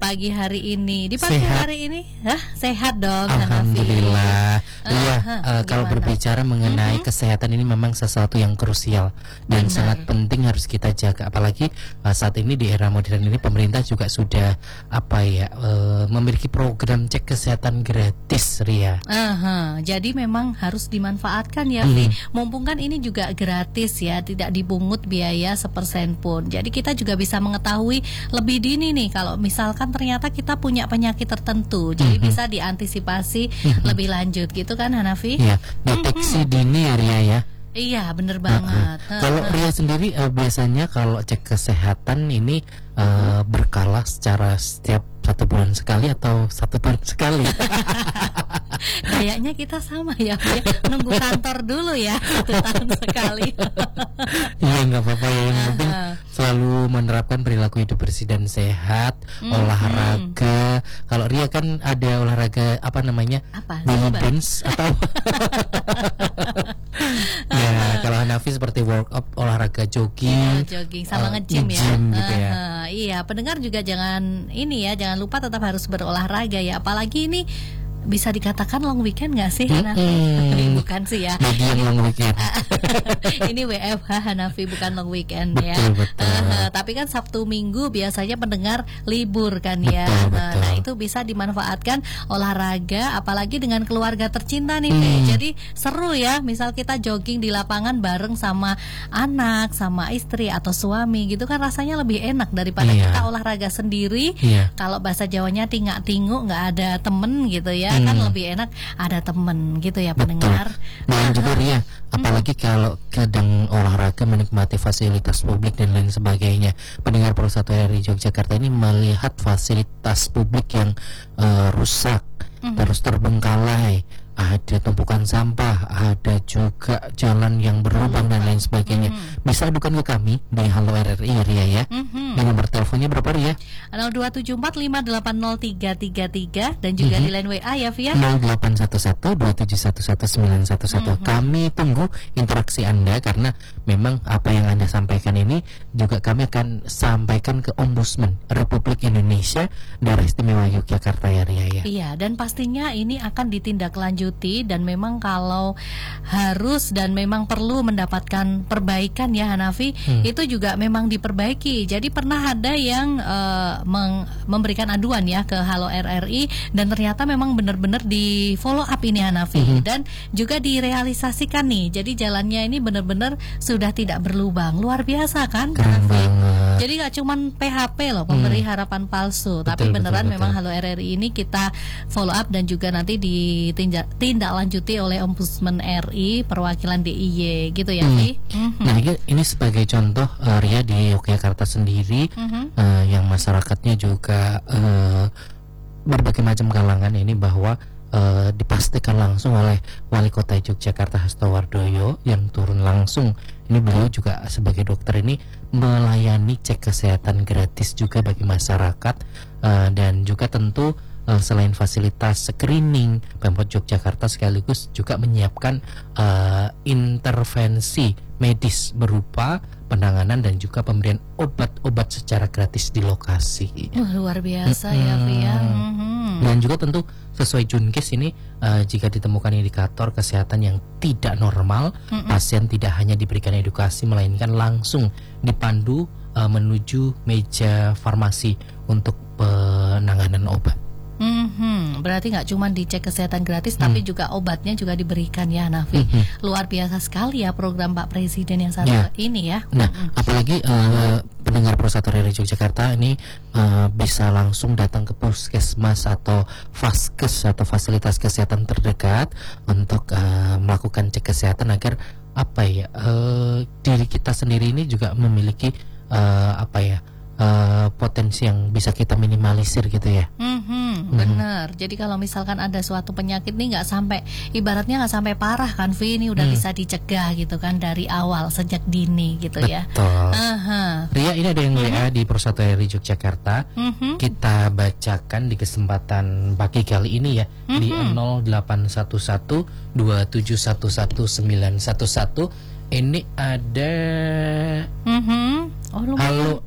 pagi hari ini? Di pagi Sehat. hari ini, sehat dong, Hanafi. Alhamdulillah. Iya, kalau Gimana? berbicara mengenai kesehatan ini memang sesuatu yang krusial dan Benar. sangat penting harus kita jaga. Apalagi saat ini di era modern ini pemerintah juga sudah memiliki program cek kesehatan gratis, Ria. Jadi memang harus dimanfaatkan ya, Vi. Mumpung kan ini juga gratis ya, tidak dipungut biaya sepersen pun. Jadi kita juga bisa mengetahui lebih dini nih kalau misalkan ternyata kita punya penyakit tertentu. Jadi bisa diantisipasi lebih lanjut gitu kan, Hanafi? Iya, deteksi dini ya, Ria ya. Iya, bener banget. Kalau Ria sendiri biasanya kalau cek kesehatan ini berkala secara setiap 1 bulan sekali atau 1 tahun sekali? Kayaknya kita sama ya, Vi. Nunggu kantor dulu ya, 1 tahun sekali. Iya, nggak apa-apa ya, yang penting selalu menerapkan perilaku hidup bersih dan sehat, olahraga. Kalau Ria kan ada olahraga apa namanya? Apa? Belly Coba. dance atau ya, kalau Hanafi seperti workout, olahraga jogging, Jogging sama nge-gym ya. nge-gym gitu ya. Iya, pendengar juga jangan jangan lupa tetap harus berolahraga ya. Apalagi ini bisa dikatakan long weekend nggak sih, Hanafi? Bukan sih ya. Bagi yang long weekend. Ini WFH, Hanafi, bukan long weekend ya. Betul. Tapi kan Sabtu Minggu biasanya pendengar libur kan ya. Betul. Nah, itu bisa dimanfaatkan olahraga, apalagi dengan keluarga tercinta nih, Teh. Jadi seru ya. Misal kita jogging di lapangan bareng sama anak, sama istri atau suami gitu kan, rasanya lebih enak daripada Iya. kita olahraga sendiri. Iya. Kalau bahasa Jawanya tingak-tinguk, nggak ada temen gitu ya, kan lebih enak ada temen gitu ya, pendengar. Dan juga Ria, apalagi kalau kadang olahraga menikmati fasilitas publik dan lain sebagainya. Pendengar Pro 1 RRI Yogyakarta ini melihat fasilitas publik yang rusak, terus terbengkalai, ada tumpukan sampah, ada juga jalan yang berlubang dan lain sebagainya. Bisa adukan ke kami di Halo RRI, Ria ya. Nomor teleponnya berapa, Ria? 02745803333 dan juga di line WA ya, Via. 0811-2711-911. Kami tunggu interaksi Anda karena memang apa yang Anda sampaikan ini juga kami akan sampaikan ke Ombudsman Republik Indonesia Daerah Istimewa Yogyakarta ya, Ria ya. Iya, dan pastinya ini akan ditindaklanjuti, dan memang kalau harus dan memang perlu mendapatkan perbaikan ya, Hanafi, itu juga memang diperbaiki. Jadi pernah ada yang memberikan aduan ya ke Halo RRI, dan ternyata memang benar-benar di follow up ini, Hanafi, dan juga direalisasikan nih. Jadi jalannya ini benar-benar sudah tidak berlubang. Luar biasa kan, Keren Hanafi? banget. Jadi gak cuman PHP loh, pemberi harapan palsu, tapi beneran betul. memang Halo RRI ini kita follow up dan juga nanti ditindaklanjuti oleh Ombudsman RI perwakilan DIY gitu ya, Vi. Nah, ini sebagai contoh Ria di Yogyakarta sendiri, yang masyarakatnya juga berbagai macam kalangan ini, bahwa dipastikan langsung oleh Wali Kota Yogyakarta Hasto Wardoyo yang turun langsung. Ini beliau juga sebagai dokter ini melayani cek kesehatan gratis juga bagi masyarakat, dan juga tentu selain fasilitas screening, Pemkot Yogyakarta sekaligus juga menyiapkan intervensi medis berupa penanganan dan juga pemberian obat-obat secara gratis di lokasi. Luar biasa ya, Via. Dan juga tentu sesuai Junkis ini, jika ditemukan indikator kesehatan yang tidak normal, pasien tidak hanya diberikan edukasi melainkan langsung dipandu menuju meja farmasi untuk penanganan obat. Berarti nggak cuma dicek kesehatan gratis, tapi juga obatnya juga diberikan ya, Nafi. Luar biasa sekali ya program Pak Presiden yang satu ini ya. Nah, apalagi pendengar Pro 1 RRI Yogyakarta ini bisa langsung datang ke puskesmas atau vaskes atau fasilitas kesehatan terdekat untuk melakukan cek kesehatan agar diri kita sendiri ini juga memiliki potensi yang bisa kita minimalisir gitu ya. Benar. Jadi kalau misalkan ada suatu penyakit nih ibaratnya nggak sampai parah kan, Vi, ini udah bisa dicegah gitu kan dari awal sejak dini gitu ya. Betul. Ria, ini ada yang WA di Pro 1 RRI Yogyakarta. Kita bacakan di kesempatan pagi kali ini ya, di 0811 2711911. Ini ada Oh, lumayan. halo